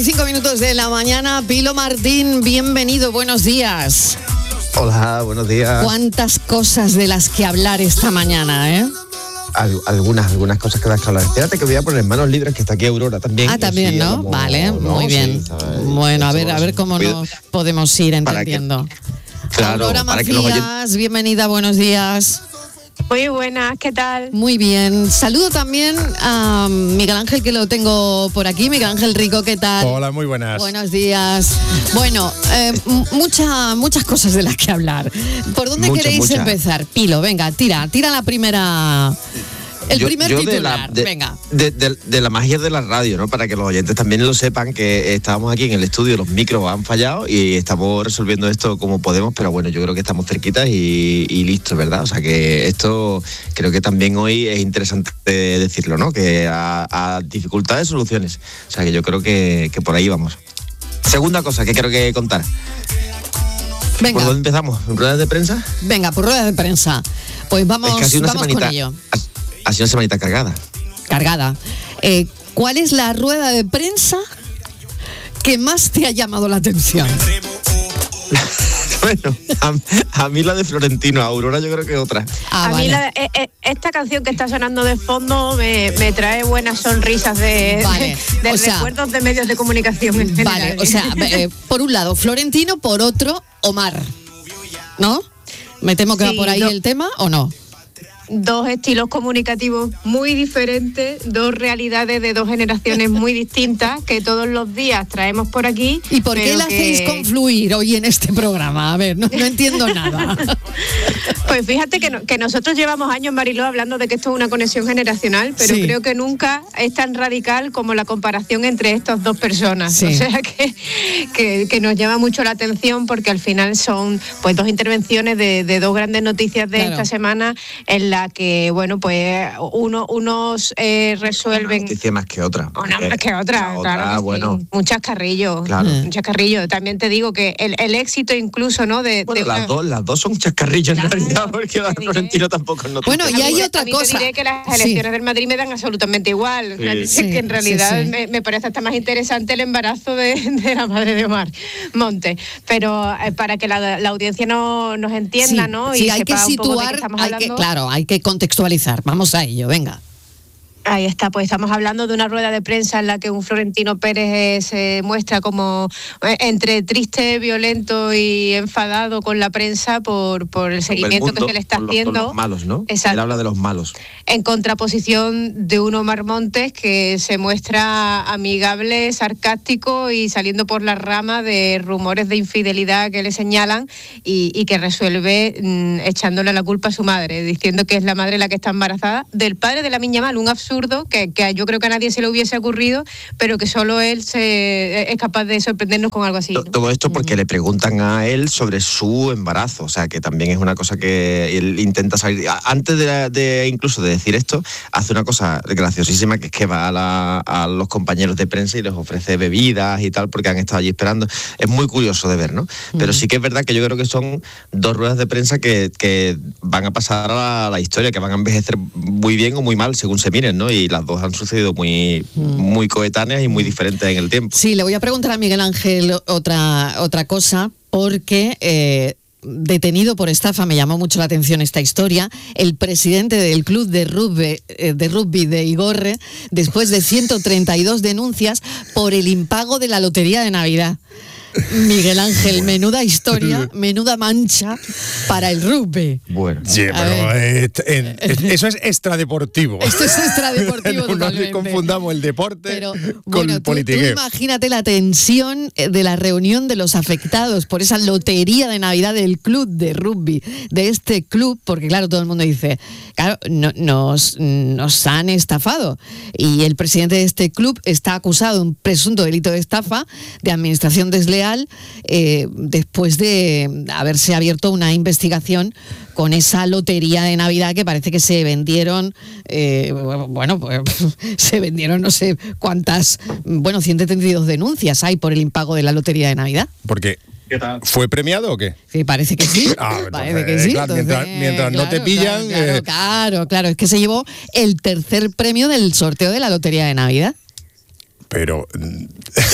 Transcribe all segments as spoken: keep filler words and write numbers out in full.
cinco minutos de la mañana. Pilo Martín, bienvenido, buenos días. Hola, buenos días. Cuántas cosas de las que hablar esta mañana, ¿eh? Al, algunas, algunas cosas que das que hablar. Espérate que voy a poner manos libres, que está aquí Aurora también. Ah, también, ¿no? Como, vale, no, muy bien. Sí, bueno, a ver, a ver cómo nos podemos ir entendiendo. Que, claro, Aurora Macías, oyentes... bienvenida, buenos días. Muy buenas, ¿qué tal? Muy bien. Saludo también a Miguel Ángel, que lo tengo por aquí. Miguel Ángel Rico, ¿qué tal? Hola, muy buenas. Buenos días. Bueno, eh, mucha, muchas cosas de las que hablar. ¿Por dónde mucha, queréis mucha. empezar? Pilo, venga, tira, tira la primera... El yo, primer yo titular, de la, de, venga. De, de, de la magia de la radio, ¿no? Para que los oyentes también lo sepan, que estábamos aquí en el estudio, los micros han fallado y estamos resolviendo esto como podemos, pero bueno, yo creo que estamos cerquitas y, y listos, ¿verdad? O sea que esto creo que también hoy es interesante decirlo, ¿no? Que a, a dificultades, soluciones. O sea que yo creo que, que por ahí vamos. Segunda cosa que creo que contar. Venga. ¿Por dónde empezamos? ¿En ruedas de prensa? Venga, por ruedas de prensa. Pues vamos, es que ha sido una vamos semanita, con ello. Ha, ha sido una semanita cargada. Cargada. Eh, ¿Cuál es la rueda de prensa que más te ha llamado la atención? Bueno, a, a mí la de Florentino, a Aurora yo creo que otra. Ah, a vale. mí la, eh, esta canción que está sonando de fondo me, me trae buenas sonrisas de, vale. de, de o sea, recuerdos de medios de comunicación en general. Vale, o sea, eh, por un lado Florentino, por otro Omar, ¿no? Me temo que sí, va por ahí no. el tema, ¿o no? Dos estilos comunicativos muy diferentes, dos realidades de dos generaciones muy distintas que todos los días traemos por aquí. ¿Y por qué la que... hacéis confluir hoy en este programa? A ver, no, no entiendo nada. Pues fíjate que, no, que nosotros llevamos años, Mariló, hablando de que esto es una conexión generacional, pero sí. creo que nunca es tan radical como la comparación entre estas dos personas. Sí. O sea que, que, que nos llama mucho la atención porque al final son pues dos intervenciones de, de dos grandes noticias de claro. esta semana en la que, bueno, pues uno, unos eh, resuelven... Una noticia más que otra. Una más que otra, la claro. Otra, bueno. Sí. Un chascarrillo. Claro. Un chascarrillo. También te digo que el, el éxito incluso, ¿no? De, bueno, de las, una... dos, las dos son chascarrillos claro, en realidad, porque la de Florentino tampoco es noticia. Bueno, y hay otra a mí cosa. Te diré que las elecciones sí. del Madrid me dan absolutamente igual. Sí. O sea, sí, que en realidad sí, sí. Me, me parece hasta más interesante el embarazo de, de la madre de Omar Montes. Pero eh, para que la, la audiencia no, nos entienda, sí, ¿no? Sí, y hay sepa que situar, un poco de qué estamos hay hablando. Que, claro, hay que contextualizar. Vamos a ello, venga. Ahí está, pues estamos hablando de una rueda de prensa en la que un Florentino Pérez eh, se muestra como eh, entre triste, violento y enfadado con la prensa por, por el seguimiento el mundo, que se le está haciendo. Los, los malos, ¿no? Exacto. Él habla de los malos. En contraposición de un Omar Montes que se muestra amigable, sarcástico y saliendo por la rama de rumores de infidelidad que le señalan y, y que resuelve mmm, echándole la culpa a su madre, diciendo que es la madre la que está embarazada del padre de la niña mal, un absurdo Que, que yo creo que a nadie se le hubiese ocurrido, pero que solo él se, es capaz de sorprendernos con algo así, ¿no? Todo esto porque uh-huh. le preguntan a él sobre su embarazo, o sea que también es una cosa que él intenta salir. Antes de, de incluso de decir esto, hace una cosa graciosísima, que es que va a, la, a los compañeros de prensa y les ofrece bebidas y tal, porque han estado allí esperando. Es muy curioso de ver, ¿no? Uh-huh. Pero sí que es verdad que yo creo que son dos ruedas de prensa que, que van a pasar a la, a la historia, que van a envejecer muy bien o muy mal, según se miren, ¿no? Y las dos han sucedido muy, muy coetáneas y muy diferentes en el tiempo. Sí, le voy a preguntar a Miguel Ángel otra, otra cosa, porque eh, detenido por estafa, me llamó mucho la atención esta historia, el presidente del club de rugby, eh, de rugby de Igorre, después de ciento treinta y dos denuncias por el impago de la lotería de Navidad. Miguel Ángel, menuda historia, menuda mancha para el rugby. Bueno, sí, pero eh, en, eso es extradeportivo. Esto es extradeportivo. No nos confundamos el deporte pero, con bueno, el tú, politiqueo. Tú imagínate la tensión de la reunión de los afectados por esa lotería de Navidad del club de rugby, de este club, porque claro, todo el mundo dice, claro, no, nos, nos han estafado. Y el presidente de este club está acusado de un presunto delito de estafa, de administración desleal, Eh, después de haberse abierto una investigación con esa lotería de Navidad que parece que se vendieron, eh, bueno, pues se vendieron no sé cuántas, bueno, ciento treinta y dos denuncias hay por el impago de la lotería de Navidad. Porque ¿fue premiado o qué? Sí, parece que sí. Ah, parece que sí. Claro, Entonces, mientras mientras claro, no te pillan... Claro, claro, eh... claro, claro, es que se llevó el tercer premio del sorteo de la lotería de Navidad. Pero...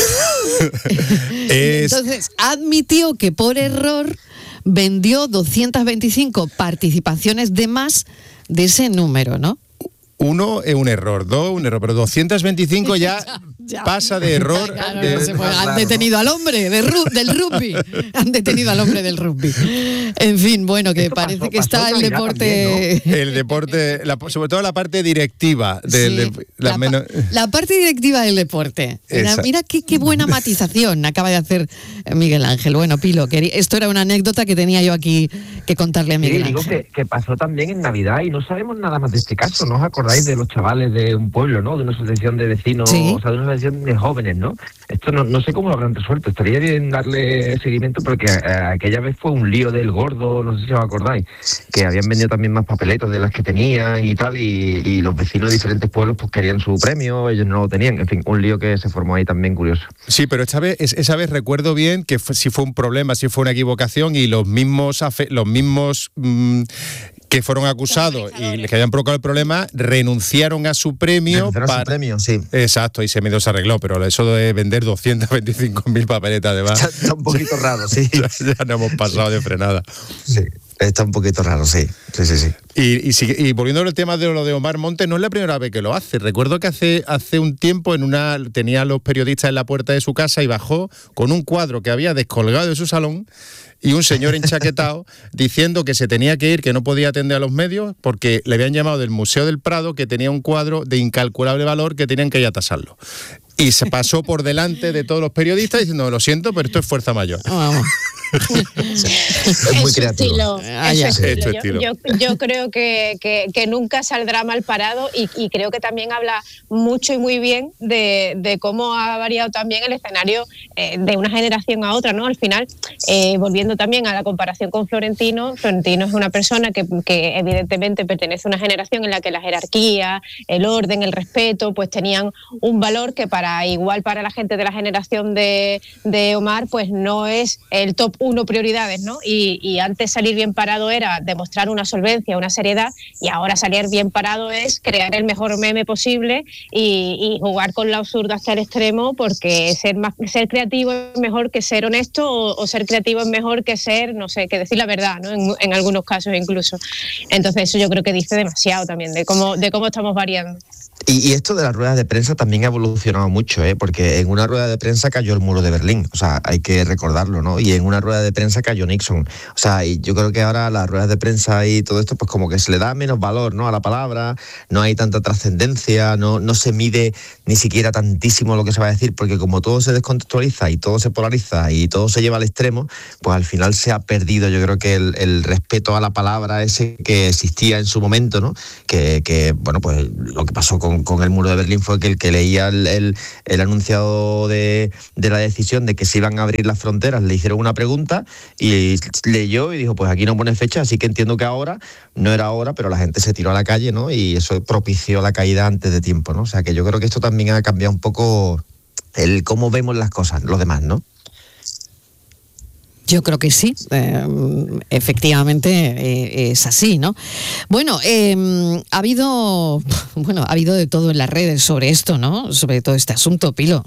es... Entonces, admitió que por error vendió doscientas veinticinco participaciones de más de ese número, ¿no? Uno es un error, dos un error, pero doscientos veinticinco ya, ya, ya. pasa de error. Claro, de, no se puede. Han claro, detenido al hombre de ru, del rugby. Han detenido al hombre del rugby. En fin, bueno, que Esto parece pasó, que está el deporte... También, ¿no? El deporte, la, sobre todo la parte directiva. De, Sí, de, la, la, menos... la parte directiva del deporte. Mira, mira qué, qué buena matización acaba de hacer Miguel Ángel. Bueno, Pilo, que esto era una anécdota que tenía yo aquí que contarle a Miguel sí, digo Ángel. que, que pasó también en Navidad y no sabemos nada más de este caso. ¿No os acordáis de los chavales de un pueblo, ¿no? De una asociación de vecinos, ¿Sí? O sea, de una asociación de jóvenes, ¿no? Esto no, no sé cómo lo habrán resuelto. Estaría bien darle seguimiento porque eh, aquella vez fue un lío del gordo, no sé si os acordáis, que habían vendido también más papeletas de las que tenían y tal, y, y los vecinos de diferentes pueblos pues querían su premio, ellos no lo tenían. En fin, un lío que se formó ahí también curioso. Sí, pero esta vez, esa vez recuerdo bien que fue, si fue un problema, si fue una equivocación y los mismos, los mismos mmm, que fueron acusados y que habían provocado el problema renunciaron a su premio. Renunciaron para... a su premio, sí. Exacto, y se medio se arregló, pero eso de vender doscientas veinticinco mil papeletas de más. Está, está un poquito raro, sí. ya, ya no hemos pasado de frenada. Sí, está un poquito raro, sí. Sí, sí, sí. Y, y, y volviendo al tema de lo de Omar Montes, no es la primera vez que lo hace. Recuerdo que hace, hace un tiempo en una tenía a los periodistas en la puerta de su casa y bajó con un cuadro que había descolgado de su salón y un señor enchaquetado diciendo que se tenía que ir, que no podía atender a los medios porque le habían llamado del Museo del Prado que tenía un cuadro de incalculable valor que tenían que ir a tasarlo. Y se pasó por delante de todos los periodistas diciendo, lo siento, pero esto es fuerza mayor. Vamos. Es muy es creativo. Estilo, Ah, ya. es su estilo. Es estilo. Yo, yo, yo creo que, que, que nunca saldrá mal parado y, y creo que también habla mucho y muy bien de, de cómo ha variado también el escenario eh, de una generación a otra, ¿no? Al final, eh, volviendo también a la comparación con Florentino, Florentino es una persona que, que evidentemente pertenece a una generación en la que la jerarquía, el orden, el respeto, pues tenían un valor que para igual para la gente de la generación de, de Omar, pues no es el top uno prioridades, ¿no? Y, y antes salir bien parado era demostrar una solvencia, una seriedad, y ahora salir bien parado es crear el mejor meme posible y, y jugar con lo absurdo hasta el extremo, porque ser más, ser creativo es mejor que ser honesto o, o ser creativo es mejor que ser, no sé, que decir la verdad, ¿no? En, en algunos casos incluso. Entonces eso yo creo que dice demasiado también de cómo, de cómo estamos variando. Y, y esto de las ruedas de prensa también ha evolucionado mucho, ¿eh? Porque en una rueda de prensa cayó el muro de Berlín, o sea, hay que recordarlo, ¿no? Y en una rueda de prensa cayó Nixon. O sea, y yo creo que ahora las ruedas de prensa y todo esto, pues como que se le da menos valor, ¿no? A la palabra, no hay tanta trascendencia, no, no se mide ni siquiera tantísimo lo que se va a decir, porque como todo se descontextualiza y todo se polariza y todo se lleva al extremo, pues al final se ha perdido, yo creo que el, el respeto a la palabra ese que existía en su momento, ¿no? Que, que bueno, pues lo que pasó con Con, con el muro de Berlín fue que el que leía el, el, el anunciado de, de la decisión de que se iban a abrir las fronteras, le hicieron una pregunta y leyó y dijo, pues aquí no pone fecha, así que entiendo que ahora, no era ahora, pero la gente se tiró a la calle, ¿no? Y eso propició la caída antes de tiempo, ¿no? O sea que yo creo que esto también ha cambiado un poco el cómo vemos las cosas, los demás, ¿no? Yo creo que sí, eh, efectivamente eh, es así, ¿no? Bueno, eh, ha habido, bueno, ha habido de todo en las redes sobre esto, ¿no? Sobre todo este asunto, Pilo.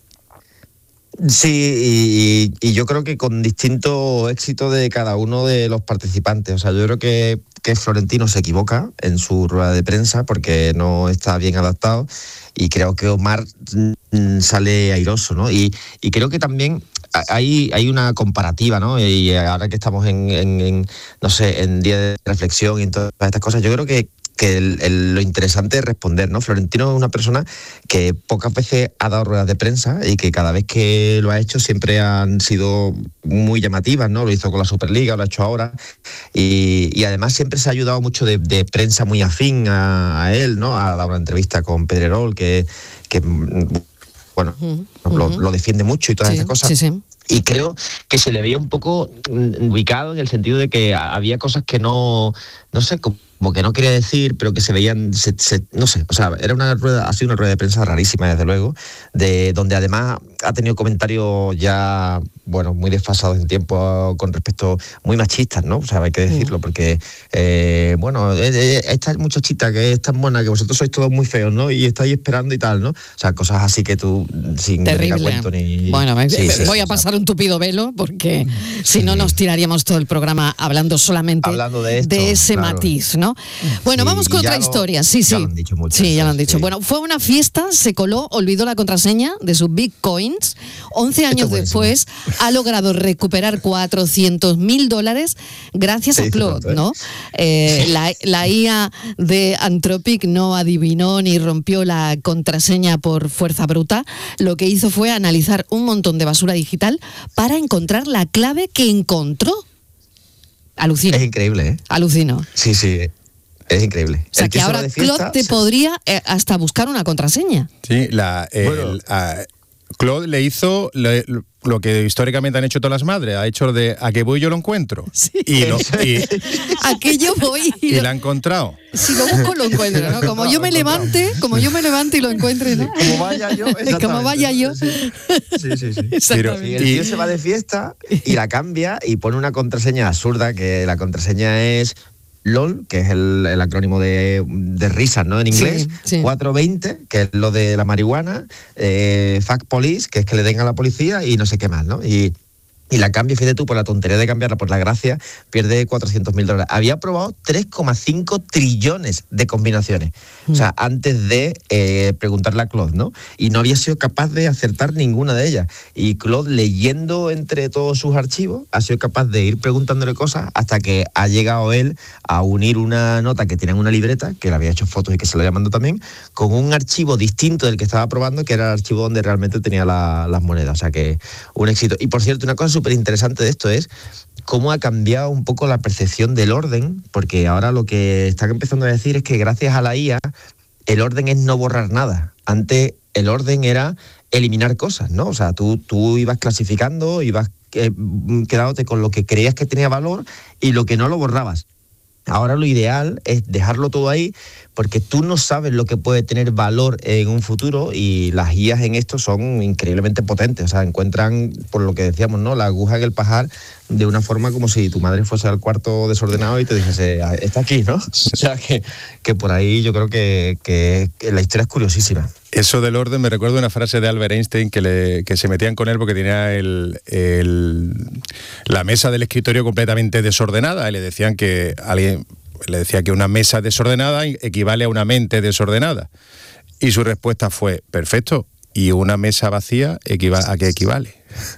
Sí, y, y yo creo que con distinto éxito de cada uno de los participantes. O sea, yo creo que, que Florentino se equivoca en su rueda de prensa porque no está bien adaptado y creo que Omar mm, sale airoso, ¿no? Y, y creo que también hay, hay una comparativa, ¿no? Y ahora que estamos en, en, en, no sé, en día de reflexión y en todas estas cosas, yo creo que que el, el, lo interesante es responder, ¿no? Florentino es una persona que pocas veces ha dado ruedas de prensa y que cada vez que lo ha hecho siempre han sido muy llamativas, ¿no? Lo hizo con la Superliga, lo ha hecho ahora y, y además siempre se ha ayudado mucho de, de prensa muy afín a, a él, ¿no? Ha dado una entrevista con Pedrerol que, que bueno, uh-huh. lo, lo defiende mucho y todas sí, estas cosas. Sí, sí. Y creo que se le veía un poco ubicado en el sentido de que había cosas que no, no sé, como que no quería decir, pero que se veían, se, se, no sé, o sea, era una rueda, ha sido una rueda de prensa rarísima, desde luego, de donde además ha tenido comentarios ya, bueno, muy desfasados en tiempo con respecto, muy machistas, ¿no? O sea, hay que decirlo, porque, eh, bueno, eh, esta muchachita que es tan mona, que vosotros sois todos muy feos, ¿no? Y estáis esperando y tal, ¿no? O sea, cosas así que tú, sin Terrible. venir a cuento ni... Bueno, me, sí, sí, voy sí, a o sea, pasar un tupido velo, porque si no nos tiraríamos todo el programa hablando solamente Hablando de esto, ese claro. matiz, ¿no? Bueno, Sí, vamos con y ya otra lo- historia. Sí, sí. ya lo han dicho mucho, Sí, ya lo han sí, dicho. sí. Bueno, fue a una fiesta, se coló, olvidó la contraseña de sus bitcoins. once años es buenísimo. después ha logrado recuperar cuatrocientos mil dólares gracias Se a dice Claude, pronto, ¿eh? ¿no? Eh, la, la I A de Anthropic no adivinó ni rompió la contraseña por fuerza bruta. Lo que hizo fue analizar un montón de basura digital para encontrar la clave que encontró. Alucino. Es increíble, ¿eh? Alucino. Sí, sí, es increíble. O sea, El que se va ahora de fiesta, Claude te se- podría eh, hasta buscar una contraseña. Sí, la, el- Bueno. a- Claude le hizo le- lo que históricamente han hecho todas las madres, ha hecho de a que voy yo lo encuentro. Sí. Y, lo, y, Aquello voy y, y lo- la ha encontrado. si lo busco lo encuentro, ¿no? Como yo me levante, como yo me levante y lo encuentre, ¿no? Como vaya yo. Como vaya yo. Sí, sí, sí. sí. Exactamente. Y el tío se va de fiesta y la cambia y pone una contraseña absurda, que la contraseña es LOL, que es el, el acrónimo de, de risas, ¿no? En inglés. Sí, sí. cuatrocientos veinte, que es lo de la marihuana. Eh, Fuck Police, que es que le den a la policía y no sé qué más, ¿no? Y, y la cambia, fíjate tú, por la tontería de cambiarla, por la gracia, pierde cuatrocientos mil dólares. Había probado tres coma cinco trillones de combinaciones. O sea, antes de eh, preguntarle a Claude, ¿no? Y no había sido capaz de acertar ninguna de ellas. Y Claude, leyendo entre todos sus archivos, ha sido capaz de ir preguntándole cosas hasta que ha llegado él a unir una nota que tenía en una libreta, que le había hecho fotos y que se lo había mandado también, con un archivo distinto del que estaba probando, que era el archivo donde realmente tenía la- las monedas. O sea que un éxito. Y por cierto, una cosa súper interesante de esto es cómo ha cambiado un poco la percepción del orden, porque ahora lo que están empezando a decir es que gracias a la I A el orden es no borrar nada. Antes el orden era eliminar cosas, ¿no? O sea, tú, tú ibas clasificando, ibas eh, quedándote con lo que creías que tenía valor y lo que no lo borrabas. Ahora lo ideal es dejarlo todo ahí, porque tú no sabes lo que puede tener valor en un futuro, y las I As en esto son increíblemente potentes. O sea, encuentran, por lo que decíamos, ¿no?, la aguja en el pajar de una forma como si tu madre fuese al cuarto desordenado y te dijese, "Ah, está aquí", ¿no? O sea, que, que por ahí yo creo que, que, que la historia es curiosísima. Eso del orden me recuerda una frase de Albert Einstein que, le, que se metían con él porque tenía el, el, la mesa del escritorio completamente desordenada, y le decían que alguien le decía que una mesa desordenada equivale a una mente desordenada. Y su respuesta fue, perfecto, ¿y una mesa vacía equiva- a qué equivale?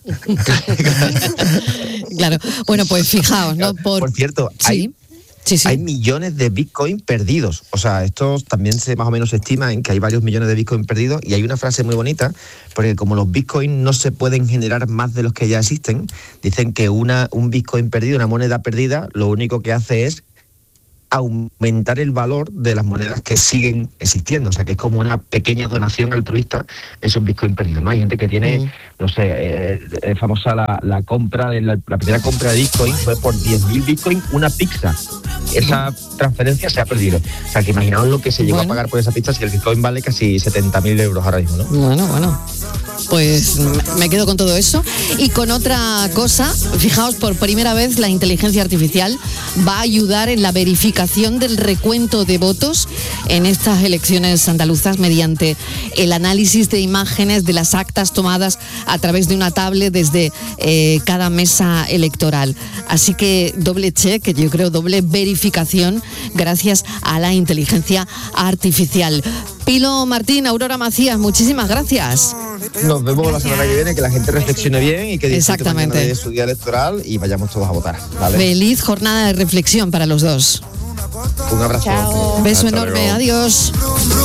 Claro. Bueno, pues fijaos, ¿no? Por, Por cierto, sí. hay- Sí, sí. Hay millones de Bitcoin perdidos. O sea, esto también se más o menos se estima en que hay varios millones de Bitcoin perdidos, y hay una frase muy bonita, porque como los Bitcoin no se pueden generar más de los que ya existen, dicen que una, un Bitcoin perdido, una moneda perdida, lo único que hace es aumentar el valor de las monedas que siguen existiendo. O sea, que es como una pequeña donación altruista esos Bitcoin perdidos, ¿no? Hay gente que tiene, Mm. no sé, eh, es famosa la, la compra, de la, la primera compra de Bitcoin fue por diez mil Bitcoin una pizza. Esa transferencia se ha perdido. O sea, que imaginaos lo que se llegó Bueno. a pagar por esa pizza, si el Bitcoin vale casi setenta mil euros ahora mismo, ¿no? Bueno, bueno. Pues mm, me quedo con todo eso. Y con otra cosa, fijaos, por primera vez la inteligencia artificial va a ayudar en la verificación del recuento de votos en estas elecciones andaluzas mediante el análisis de imágenes de las actas tomadas a través de una tablet desde eh, cada mesa electoral. Así que doble check, yo creo doble verificación gracias a la inteligencia artificial. Pilo Martín, Aurora Macías, muchísimas gracias. Nos vemos la semana que viene, que la gente reflexione bien y que disfrute Exactamente. mañana de su día electoral y vayamos todos a votar, ¿vale? Feliz jornada de reflexión para los dos. Un abrazo. Chao. Beso Hasta enorme, luego. adiós.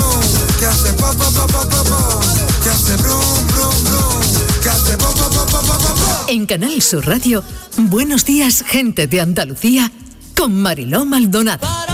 En Canal Sur Radio, Buenos días, gente de Andalucía, con Mariló Maldonado.